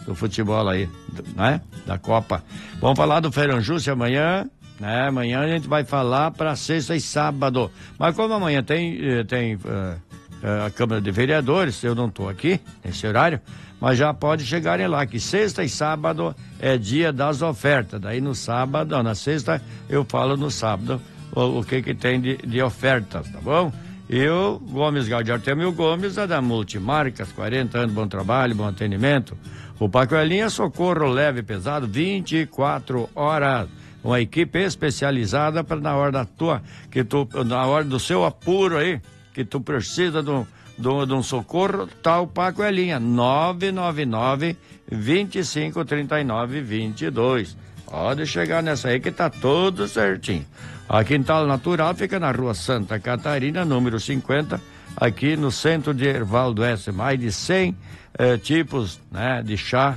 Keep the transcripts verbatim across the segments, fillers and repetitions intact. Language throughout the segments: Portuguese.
do futebol aí, né? Da Copa. Vamos falar do Feranjus amanhã, né? Amanhã a gente vai falar para sexta e sábado. Mas como amanhã tem, tem uh, a Câmara de Vereadores, eu não estou aqui nesse horário, mas já pode chegarem lá, que sexta e sábado é dia das ofertas. Daí no sábado, não, na sexta eu falo no sábado o, o que que tem de, de ofertas, tá bom? E o Gomes Gaudiar Artemio Gomes é da Multimarcas, quarenta anos, bom trabalho, bom atendimento. O Pacoelinha, socorro leve e pesado, vinte e quatro horas. Uma equipe especializada para na hora da tua, que tu, na hora do seu apuro aí, que tu precisa de um, de um, de um socorro, tá o Pacoelinha, nove nove nove, vinte e cinco, trinta e nove, vinte e dois. Pode chegar nessa aí que tá tudo certinho. A Quintal Natural fica na rua Santa Catarina, número cinquenta, aqui no centro de Ervaldo S. Mais de cem eh, tipos, né, de chá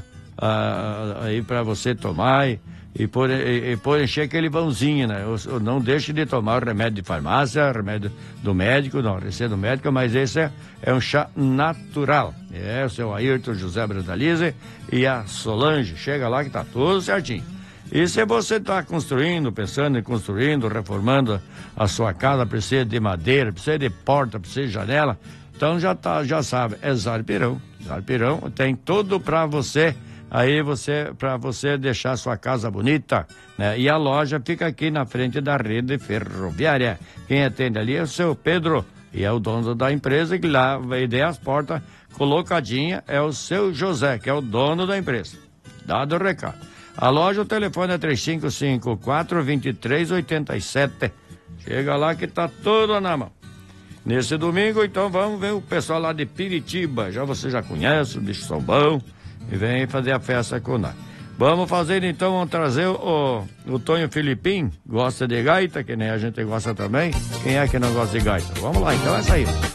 ah, aí para você tomar e, e, por, e, e por encher aquele vãozinho, né? Eu, eu não deixe de tomar o remédio de farmácia, remédio do médico, não, receita do médico, mas esse é, é um chá natural. É o seu Ayrton José Brandalize e a Solange. Chega lá que tá tudo certinho. E se você está construindo, pensando em construindo, reformando a sua casa, precisa de madeira, precisa de porta, precisa de janela, então já tá, já sabe, é Zarpirão. Zarpirão tem tudo para você, aí você, para você deixar a sua casa bonita, né? E a loja fica aqui na frente da rede ferroviária. Quem atende ali é o seu Pedro, e é o dono da empresa, que lá vai dar as portas colocadinha, é o seu José, que é o dono da empresa. Dado o recado. A loja, o telefone é três cinco cinco quatro, dois três oito sete. Chega lá que tá tudo na mão. Nesse domingo, então, vamos ver o pessoal lá de Piritiba. Já você já conhece, o bicho são bom. E vem fazer a festa com nós. Vamos fazer, então, vamos trazer o, o Tonho Filipim. Gosta de gaita, que nem a gente gosta também. Quem é que não gosta de gaita? Vamos lá, então, essa aí.